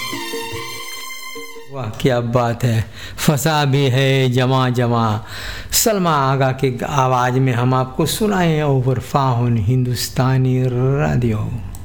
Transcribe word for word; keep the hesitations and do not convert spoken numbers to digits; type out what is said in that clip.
वाह क्या बात है, फंसा भी है जमा जमा। सलमा आगा की आवाज़ में हम आपको सुनाए ओवर फाउन हिंदुस्तानी रेडियो।